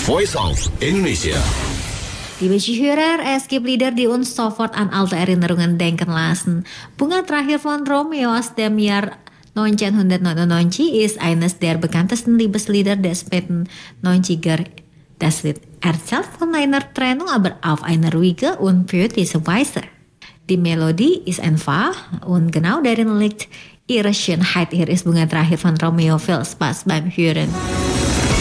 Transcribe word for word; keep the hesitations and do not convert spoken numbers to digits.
Voice of Indonesia. Die bestuurder är skipleader di uns sofort an alta erinnerungen denken lassen. Bunga terakhir von Romeo aus dem Jahr neunzehnhundertneunundneunzig ist eines der bekanntesten Liebeslieder des späten neunziger. Das Lied erzählt von einer Trennung, aber auf eine ruhige und poetische Weise. Die Melodie ist einfach und genau darin liegt ihre Schönheit. Hier ist Bunga terakhir von Romeo. Viel Spaß beim Hören.